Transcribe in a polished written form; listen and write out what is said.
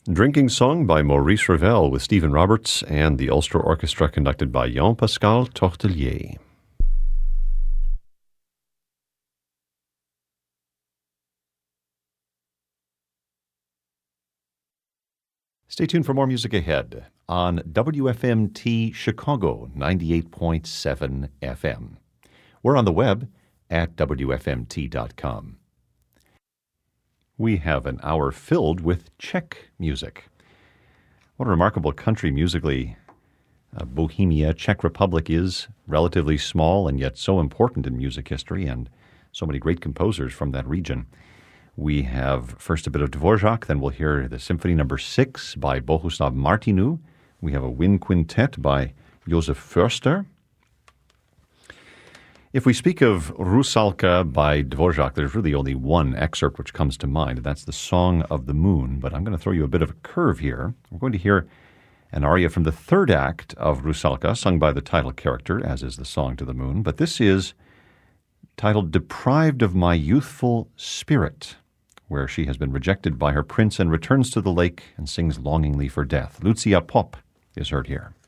Drinking Song by Maurice Ravel with Stephen Roberts and the Ulster Orchestra conducted by Jean-Pascal Tortelier. Stay tuned for more music ahead on WFMT Chicago 98.7 FM. We're on the web at WFMT.com. We have an hour filled with Czech music. What a remarkable country musically Bohemia, Czech Republic is, relatively small and yet so important in music history, and so many great composers from that region. We have first a bit of Dvorak, then we'll hear the Symphony No. 6 by Bohuslav Martinu. We have a wind quintet by Josef Förster. If we speak of Rusalka by Dvorak, there's really only one excerpt which comes to mind, and that's the Song of the Moon. But I'm going to throw you a bit of a curve here. We're going to hear an aria from the third act of Rusalka, sung by the title character, as is the Song to the Moon. But this is titled Deprived of My Youthful Spirit, where she has been rejected by her prince and returns to the lake and sings longingly for death. Lucia Popp is heard here.